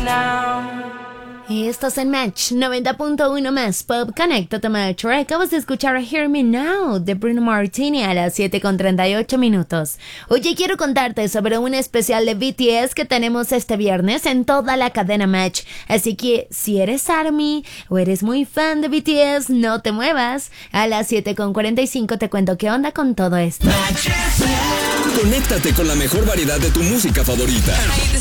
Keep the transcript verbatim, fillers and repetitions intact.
Y estás en Match noventa punto uno más Pop. Conéctate, Match. Acabas de escuchar a Hear Me Now de Bruno Martini a las siete con treinta y ocho minutos. Oye, quiero contarte sobre un especial de B T S que tenemos este viernes en toda la cadena Match. Así que si eres ARMY o eres muy fan de B T S, no te muevas. A las siete con cuarenta y cinco te cuento qué onda con todo esto. Conéctate con la mejor variedad de tu música favorita.